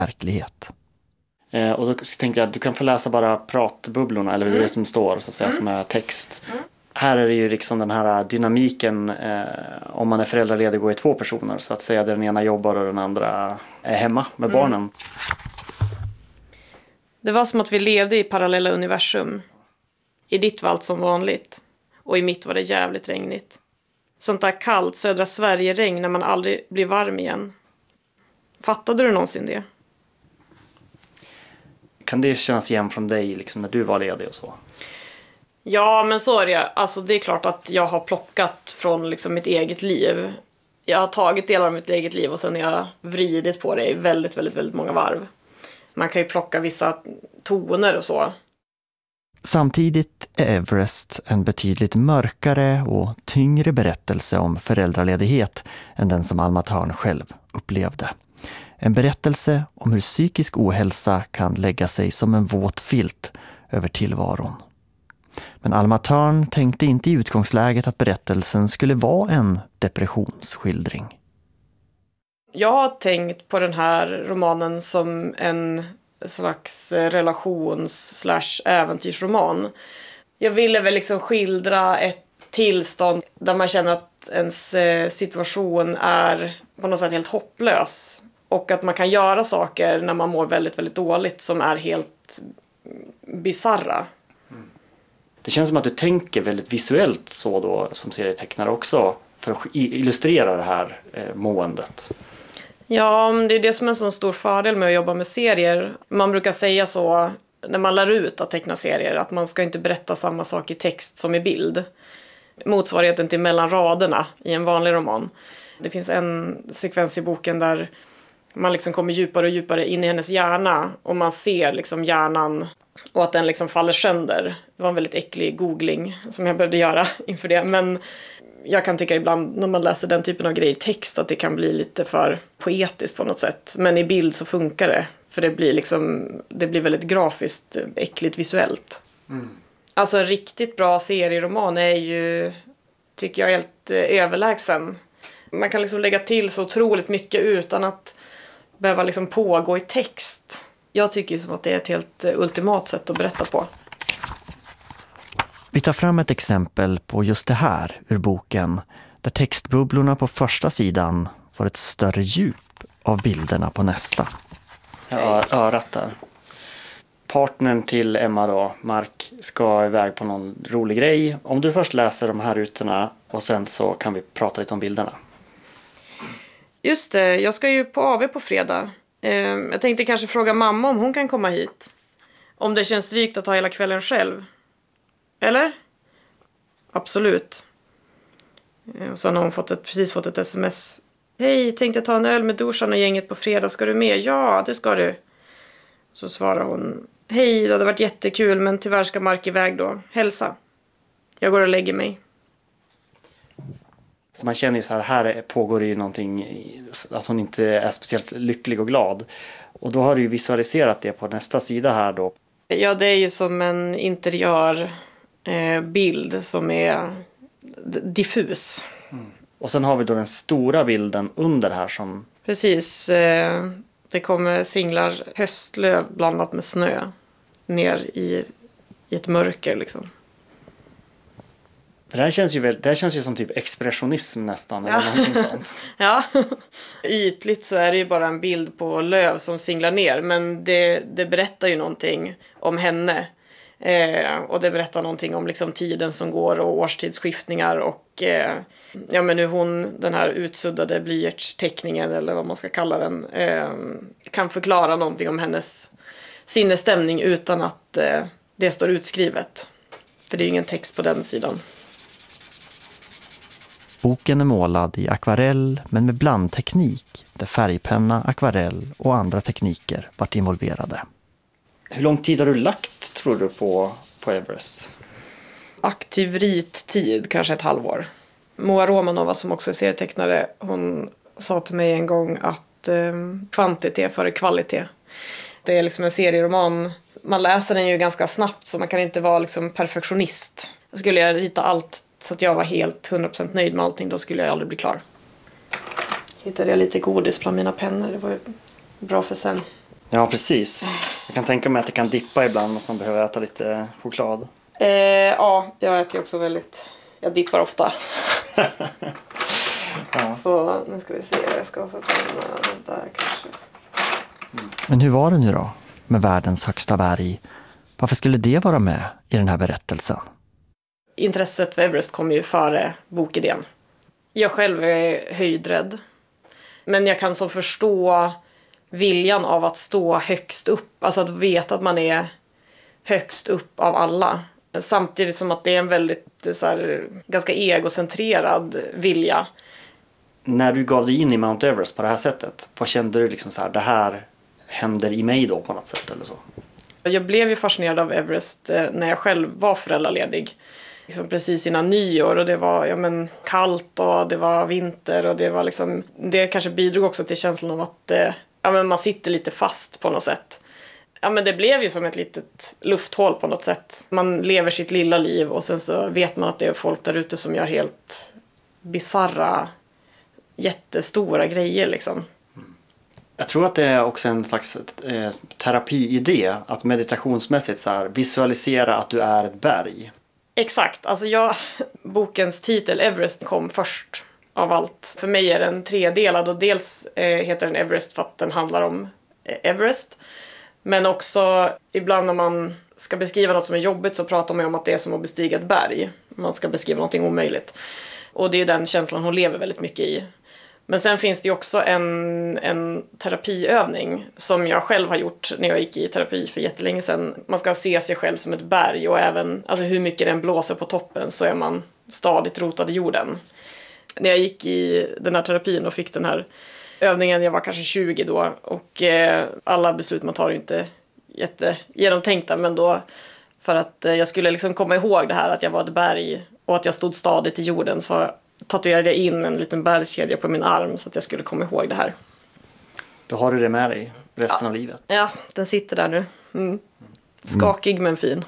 verklighet. Och då tänker jag att du kan få läsa bara pratbubblorna, eller det som står så att säga, som är text. Här är det ju liksom den här dynamiken om man är föräldraledig och är 2 personer, så att säga, där den ena jobbar och den andra är hemma med barnen. Det var som att vi levde i parallella universum. I ditt var allt som vanligt. Och i mitt var det jävligt regnigt. Sånt där kallt södra Sverige-regn när man aldrig blir varm igen. Fattade du någonsin det? Kan det kännas igen från dig liksom, när du var ledig och så? Ja, men så är det. Alltså, det är klart att jag har plockat från liksom mitt eget liv. Jag har tagit delar av mitt eget liv och sen har jag vridit på det i väldigt, väldigt, väldigt många varv. Man kan ju plocka vissa toner och så. Samtidigt är Everest en betydligt mörkare och tyngre berättelse om föräldraledighet än den som Alma Thörn själv upplevde. En berättelse om hur psykisk ohälsa kan lägga sig som en våt filt över tillvaron. Men Alma Thörn tänkte inte i utgångsläget att berättelsen skulle vara en depressionsskildring. Jag har tänkt på den här romanen som en slags relations/äventyrsroman. Jag ville väl liksom skildra ett tillstånd där man känner att ens situation är på något sätt helt hopplös. Och att man kan göra saker när man mår väldigt, väldigt dåligt som är helt bizarra. Det känns som att du tänker väldigt visuellt så då, som serietecknare också, för att illustrera det här måendet. Ja, det är det som är en sån stor fördel med att jobba med serier. Man brukar säga så när man lär ut att teckna serier, att man ska inte berätta samma sak i text som i bild. Motsvarigheten till mellan raderna i en vanlig roman. Det finns en sekvens i boken där man liksom kommer djupare och djupare in i hennes hjärna och man ser liksom hjärnan och att den liksom faller sönder. Det var en väldigt äcklig googling som jag behövde göra inför det, men jag kan tycka ibland när man läser den typen av grejer i text att det kan bli lite för poetiskt på något sätt. Men i bild så funkar det. För det blir väldigt grafiskt, äckligt visuellt. Alltså en riktigt bra serieroman är ju, tycker jag, helt överlägsen. Man kan liksom lägga till så otroligt mycket utan att behöva liksom pågå i text. Jag tycker som att det är ett helt ultimat sätt att berätta på. Vi tar fram ett exempel på just det här ur boken, där textbubblorna på första sidan får ett större djup av bilderna på nästa. Ja, örat där. Partnern till Emma då, Mark, ska iväg på någon rolig grej. Om du först läser de här rutorna och sen så kan vi prata lite om bilderna. Just det, jag ska ju på AV på fredag. Jag tänkte kanske fråga mamma om hon kan komma hit. Om det känns drygt att ta hela kvällen själv. Eller? Absolut. Och så har hon precis fått ett sms. Hej, tänkte ta en öl med Dorsan och gänget på fredag. Ska du med? Ja, det ska du. Så svarar hon. Hej, det hade varit jättekul men tyvärr ska Mark iväg då. Hälsa. Jag går och lägger mig. Så man känner ju så här pågår det ju någonting, att hon inte är speciellt lycklig och glad. Och då har du ju visualiserat det på nästa sida här då. Ja, det är ju som en interiörbild som är diffus. Och sen har vi då den stora bilden under här som... Precis, det kommer singlar höstlöv blandat med snö ner i ett mörker liksom. Det här känns ju som typ expressionism nästan, eller någonting sånt. Ja, ytligt så är det ju bara en bild på löv som singlar ner. Men det berättar ju någonting om henne. Och det berättar någonting om liksom tiden som går och årstidsskiftningar. Och ja, men hur den här utsuddade blyertsteckningen, eller vad man ska kalla den, kan förklara någonting om hennes sinnesstämning utan att det står utskrivet. För det är ju ingen text på den sidan. Boken är målad i akvarell men med blandteknik där färgpenna, akvarell och andra tekniker varit involverade. Hur lång tid har du lagt, tror du, på Everest? Aktiv rittid, kanske ett halvår. Moa Romanova, som också är serietecknare, hon sa till mig en gång att kvantitet före kvalitet. Det är liksom en serieroman. Man läser den ju ganska snabbt så man kan inte vara liksom perfektionist. Skulle jag rita allt så att jag var helt 100% nöjd med allting, då skulle jag aldrig bli klar. Hittade jag lite godis bland mina pennor, det var ju bra för sen. Ja, precis. Jag kan tänka mig att det kan dippa ibland, att man behöver äta lite choklad. Ja, jag äter också jag dippar ofta. Ja. Så nu ska vi se, jag ska få ta den där kanske. Men hur var det nu då med världens högsta berg? Varför skulle det vara med i den här berättelsen? Intresset för Everest kom ju före bokidén. Jag själv är höjdrädd. Men jag kan så förstå viljan av att stå högst upp. Alltså att veta att man är högst upp av alla. Samtidigt som att det är en väldigt så här, ganska egocentrerad vilja. När du gav dig in i Mount Everest på det här sättet, vad kände du liksom så här, det här händer i mig då på något sätt eller så? Jag blev ju fascinerad av Everest när jag själv var föräldraledig. Liksom precis innan nyår och det var kallt och det var vinter och det var liksom, det kanske bidrog också till känslan av att man sitter lite fast på något sätt. Ja, men det blev ju som ett litet lufthål på något sätt. Man lever sitt lilla liv och sen så vet man att det är folk där ute som gör helt bizarra, jättestora grejer liksom. Jag tror att det är också en slags terapiidé att meditationsmässigt så här, visualisera att du är ett berg. Exakt, alltså bokens titel Everest kom först av allt. För mig är den tredelad och dels heter den Everest för att den handlar om Everest. Men också ibland när man ska beskriva något som är jobbigt så pratar man om att det är som att bestiga ett berg. Man ska beskriva någonting omöjligt. Och det är den känslan hon lever väldigt mycket i. Men sen finns det ju också en terapiövning som jag själv har gjort när jag gick i terapi för jättelänge sedan. Man ska se sig själv som ett berg och även alltså hur mycket den blåser på toppen så är man stadigt rotad i jorden. När jag gick i den här terapin och fick den här övningen, jag var kanske 20 då och alla beslut man tar är inte jättegenomtänkta men då för att jag skulle liksom komma ihåg det här att jag var ett berg och att jag stod stadigt i jorden så tatuerade jag in en liten bergskedja på min arm så att jag skulle komma ihåg det här. Då har du det med dig resten av livet. Ja, den sitter där nu. Skakig men fin.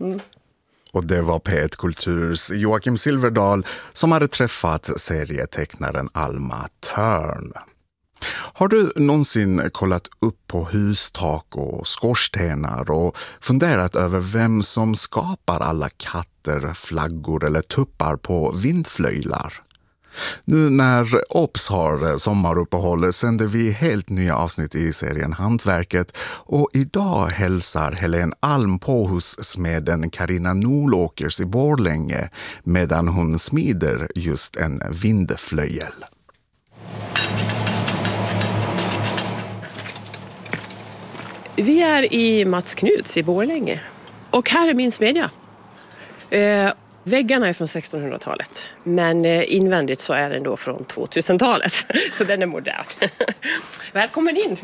Och det var P1 Kulturs Joakim Silverdal som hade träffat serietecknaren Alma Törn. Har du någonsin kollat upp på hustak och skorstenar och funderat över vem som skapar alla katter, flaggor eller tuppar på vindflöjlar? Nu när OPS har sommaruppehåll sänder vi helt nya avsnitt i serien Hantverket och idag hälsar Helen Alm på hos smeden Carina Nolokers i Borlänge medan hon smider just en vindflöjel. Vi är i Mats Knuts i Borlänge och här är min smedja. Väggarna är från 1600-talet men invändigt så är den då från 2000-talet så den är modern. Välkommen in!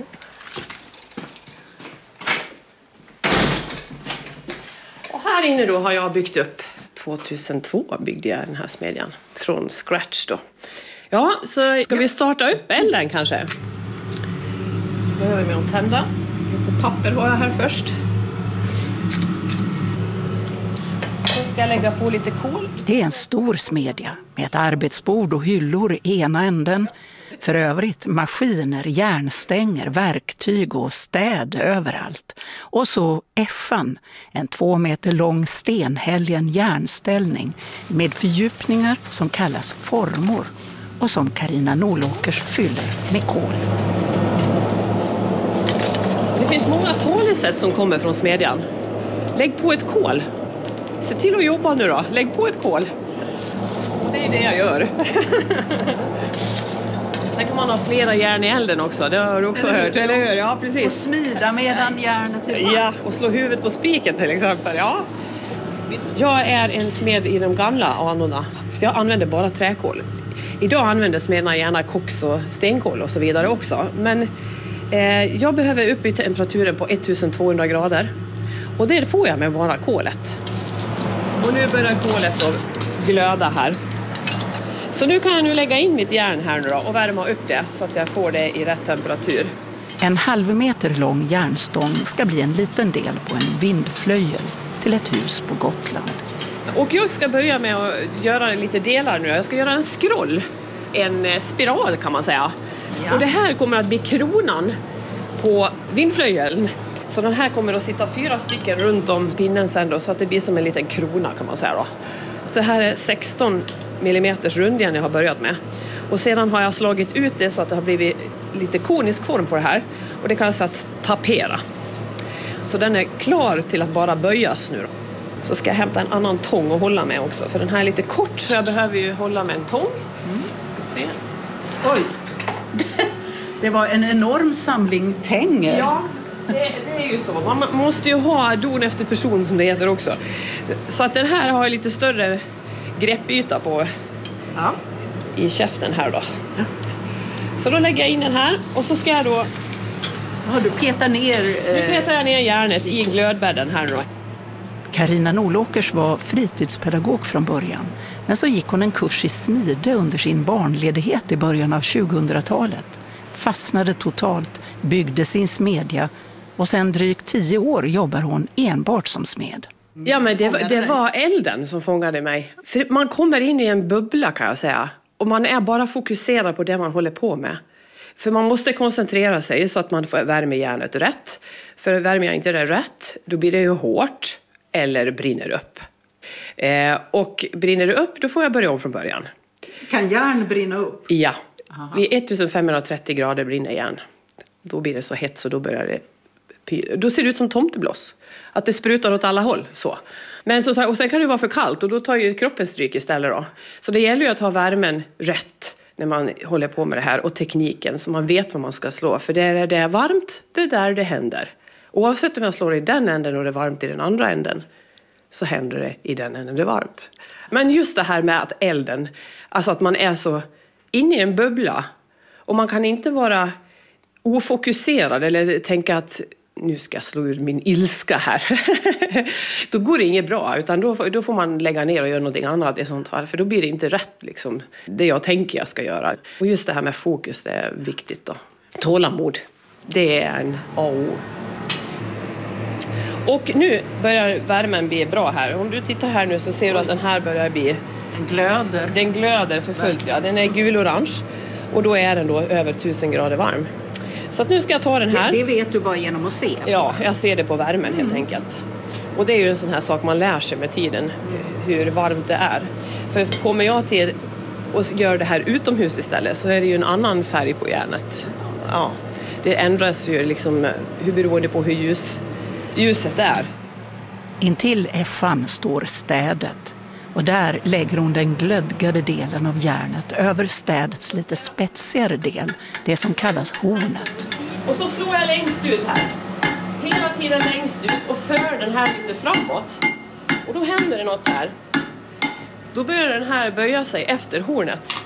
Och här inne då har jag byggt upp 2002 byggde jag den här smedjan från scratch då. Ja, så ska vi starta upp elden kanske? Behöver vi att tända. Lite papper har jag här först. Sen ska jag lägga på lite kol. Det är en stor smedja med ett arbetsbord och hyllor i ena änden. För övrigt maskiner, järnstänger, verktyg och städ överallt. Och så äschan, en 2 meter lång stenhälgen järnställning med fördjupningar som kallas formor och som Carina Nolokers fyller med kol. Det finns många talesätt som kommer från smedjan. Lägg på ett kol. Se till att jobba nu då. Lägg på ett kol. Och det är det jag gör. Sen kan man ha flera järn i elden också. Det har du också hört, eller hur? Ja, precis. Och smida medan järnet är varmt. Ja, och slå huvudet på spiken till exempel. Ja. Jag är en smed i de gamla anorna. Så jag använder bara träkol. Idag använder smederna gärna koks och stenkol och så vidare också. Men jag behöver upp i temperaturen på 1200 grader. Och det får jag med bara kolet. Och nu börjar kolet att glöda här. Så nu kan jag lägga in mitt järn här nu då och värma upp det så att jag får det i rätt temperatur. En 1/2 meter lång järnstång ska bli en liten del på en vindflöjel till ett hus på Gotland. Och jag ska börja med att göra lite delar nu. Jag ska göra en scroll, en spiral kan man säga. Ja. Och det här kommer att bli kronan på vindflöjeln. Så den här kommer att sitta 4 stycken runt om pinnen sen då, så att det blir som en liten krona kan man säga då. Det här är 16 mm rundjärn jag har börjat med. Och sedan har jag slagit ut det så att det har blivit lite konisk form på det här. Och det kallas för att tapera. Så den är klar till att bara böjas nu då. Så ska jag hämta en annan tång och hålla med också. För den här är lite kort så jag behöver ju hålla med en tång. Ska se. Oj! Det var en enorm samling tänger. Ja, det är ju så. Man måste ju ha don efter person som det heter också. Så att den här har lite större greppyta på i käften här då. Ja. Så då lägger jag in den här och så ska jag då... Du petar ner... Nu petar jag ner järnet i glödbädden här då. Carina Nolåkers var fritidspedagog från början. Men så gick hon en kurs i smide under sin barnledighet i början av 2000-talet. Fastnade totalt, byggde sin smedja och sen drygt 10 år jobbar hon enbart som smed. Ja, men det var elden som fångade mig. För man kommer in i en bubbla kan jag säga. Och man är bara fokuserad på det man håller på med. För man måste koncentrera sig så att man får värma järnet rätt. För värmer jag inte det rätt, då blir det ju hårt eller brinner upp. Och brinner det upp, då får jag börja om från början. Kan järn brinna upp? Ja, vid 1530 grader brinner järn. Då blir det så hett så då börjar det... Då ser det ut som tomtebloss. Att det sprutar åt alla håll. Så. Men så, och sen kan det vara för kallt och då tar ju kroppen stryk istället då. Så det gäller ju att ha värmen rätt när man håller på med det här. Och tekniken så man vet vad man ska slå. För det är varmt, det är där det händer. Oavsett om jag slår i den änden och det är varmt i den andra änden. Så händer det i den änden det är varmt. Men just det här med att elden, alltså att man är så inne i en bubbla. Och man kan inte vara ofokuserad eller tänka att nu ska jag slå ur min ilska här. Då går det inget bra, utan då får man lägga ner och göra någonting annat i sånt fall. För då blir det inte rätt, liksom, det jag tänker jag ska göra. Och just det här med fokus, det är viktigt då. Tålamod, det är en A och O. Och nu börjar värmen bli bra här. Om du tittar här nu så ser du att den här börjar bli... Den glöder för fullt, ja. Den är gul-orange. Och då är den då över 1000 grader varm. Så att nu ska jag ta den här. Det vet du bara genom att se. Ja, jag ser det på värmen helt enkelt. Och det är ju en sån här sak man lär sig med tiden. Hur varmt det är. För kommer jag till och gör det här utomhus istället så är det ju en annan färg på järnet. Ja, det ändras ju liksom hur beroende på hur ljuset är. Intill äschan står städet. Och där lägger hon den glödgade delen av järnet över städets lite spetsigare del, det som kallas hornet. Och så slår jag längst ut här. Hela tiden längst ut och för den här lite framåt. Och då händer det något här. Då börjar den här böja sig efter hornet.